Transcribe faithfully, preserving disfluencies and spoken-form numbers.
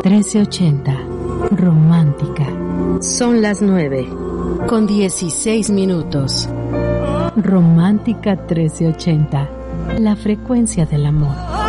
trece ochenta. Romántica. Son las nueve. Con dieciséis minutos. Romántica trece ochenta. La frecuencia del amor.